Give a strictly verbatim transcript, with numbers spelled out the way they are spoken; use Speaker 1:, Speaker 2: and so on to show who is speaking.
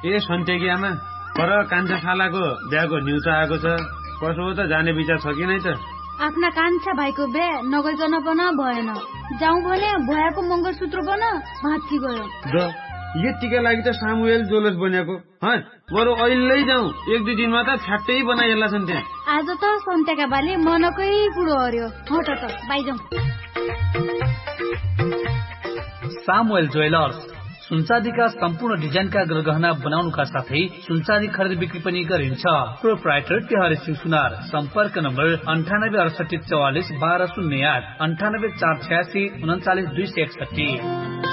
Speaker 1: ए सन्तेकी आमा, पर कान्छा खालाको बिहाको न्युज आएको छ। कसो हो त, जाने विचार छ कि नै त?
Speaker 2: आफ्ना कान्छा भाइको बिहा नगइकन पनि भएन। जाउँ भने भयाको मङ्गलसूत्र पनि भाँच्ची गयो।
Speaker 1: द यतिका लागि त सामुएल जोलस बनेको। बरु अहिले जाउँ, एक दुई दिनमा त फ्याक्टै बनाइएला छन् त्यहाँ।
Speaker 2: आज त सन्तेका बाले मनकै कुरो हर्यो। हट त बाइ जाउँ।
Speaker 3: सामुएल ज्वेलर्स सुनचाँदीका सम्पूर्ण डिजाइनका गरगहना बनाउनुका साथै सुनचाँदी खरिद बिक्री पनि गरिन्छ। प्रोप्राइटर तिहारी सिंह सुनार। सम्पर्क नम्बर अन्ठानब्बे अडसठी चौवालिस बाह्र शून्य आठ अन्ठानब्बे चार छयासी उन्चालिस दुई सय एकसठी।